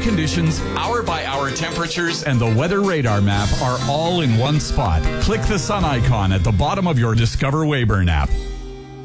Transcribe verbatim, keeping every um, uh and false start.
conditions, hour-by-hour temperatures, and the weather radar map are all in one spot. Click the sun icon at the bottom of your Discover Weyburn app.